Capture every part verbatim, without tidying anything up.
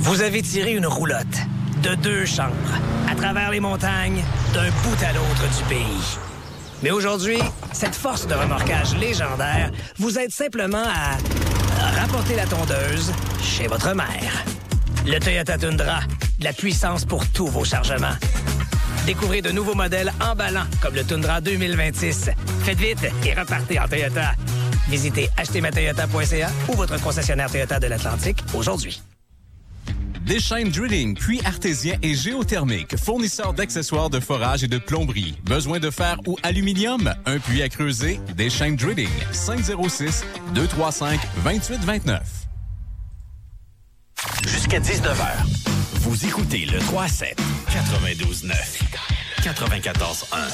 Vous avez tiré une roulotte de deux chambres à travers les montagnes d'un bout à l'autre du pays. Mais aujourd'hui, cette force de remorquage légendaire vous aide simplement à rapporter la tondeuse chez votre mère. Le Toyota Tundra, de la puissance pour tous vos chargements. Découvrez de nouveaux modèles emballants comme le Tundra deux mille vingt-six. Faites vite et repartez en Toyota. Visitez acheter ma toyota point c a ou votre concessionnaire Toyota de l'Atlantique aujourd'hui. Deschaines Drilling, puits artésien et géothermique, fournisseur d'accessoires de forage et de plomberie. Besoin de fer ou aluminium? Un puits à creuser? Deschaines Drilling, cinq zéro six, deux trois cinq, deux huit deux neuf. Jusqu'à dix-neuf heures, vous écoutez le trois sept, quatre-vingt-douze neuf, quatre-vingt-quatorze un.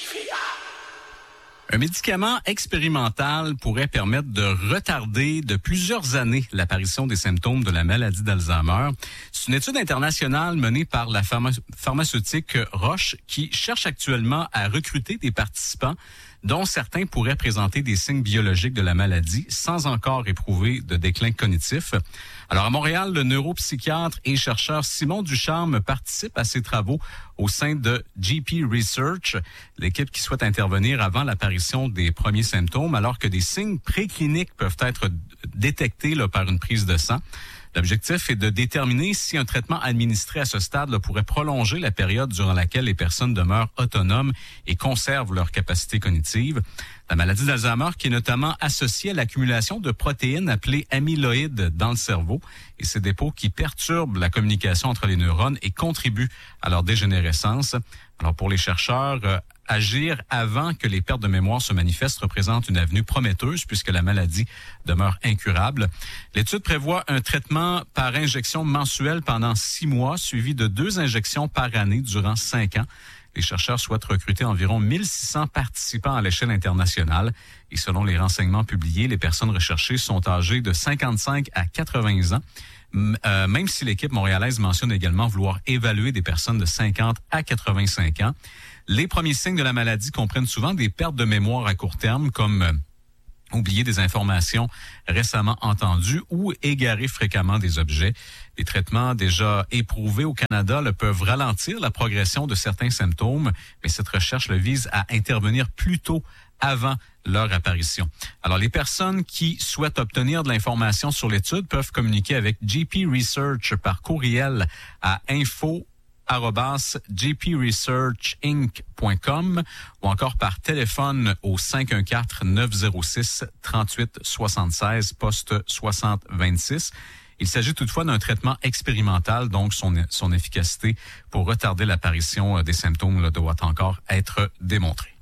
Un médicament expérimental pourrait permettre de retarder de plusieurs années l'apparition des symptômes de la maladie d'Alzheimer. C'est une étude internationale menée par la pharma- pharmaceutique Roche qui cherche actuellement à recruter des participants dont certains pourraient présenter des signes biologiques de la maladie sans encore éprouver de déclin cognitif. Alors à Montréal, le neuropsychiatre et chercheur Simon Ducharme participe à ces travaux au sein de G P Research, l'équipe qui souhaite intervenir avant l'apparition des premiers symptômes, alors que des signes précliniques peuvent être détectés là, par une prise de sang. L'objectif est de déterminer si un traitement administré à ce stade là, pourrait prolonger la période durant laquelle les personnes demeurent autonomes et conservent leur capacité cognitive. La maladie d'Alzheimer qui est notamment associée à l'accumulation de protéines appelées amyloïdes dans le cerveau et ces dépôts qui perturbent la communication entre les neurones et contribuent à leur dégénérescence. Alors pour les chercheurs, euh, agir avant que les pertes de mémoire se manifestent représente une avenue prometteuse puisque la maladie demeure incurable. L'étude prévoit un traitement par injection mensuelle pendant six mois, suivi de deux injections par année durant cinq ans. Les chercheurs souhaitent recruter environ mille six cents participants à l'échelle internationale. Et selon les renseignements publiés, les personnes recherchées sont âgées de cinquante-cinq à quatre-vingts ans. Euh, même si l'équipe montréalaise mentionne également vouloir évaluer des personnes de cinquante à quatre-vingt-cinq ans. Les premiers signes de la maladie comprennent souvent des pertes de mémoire à court terme, comme euh, oublier des informations récemment entendues ou égarer fréquemment des objets. Les traitements déjà éprouvés au Canada là, peuvent ralentir la progression de certains symptômes, mais cette recherche le vise à intervenir plus tôt avant leur apparition. Alors, les personnes qui souhaitent obtenir de l'information sur l'étude peuvent communiquer avec G P Research par courriel à info arobase g p research inc point com ou encore par téléphone au cinq un quatre, neuf zéro six, trente-huit soixante-seize, poste soixante vingt-six. Il s'agit toutefois d'un traitement expérimental, donc son, son efficacité pour retarder l'apparition des symptômes là, doit encore être démontrée.